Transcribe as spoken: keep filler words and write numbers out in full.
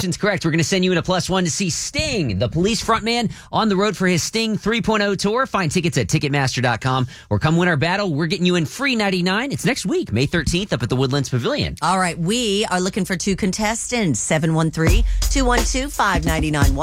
questions correct, we're going to send you in a plus one to see Sting, the Police frontman, on the road for his Sting three point oh tour. Find tickets at Ticketmaster dot com or come win our battle. We're getting you in free ninety-nine. It's next week, May thirteenth, up at the Woodlands Pavilion. All right, we are looking for two contestants. seven one three, two one two, five nine nine one.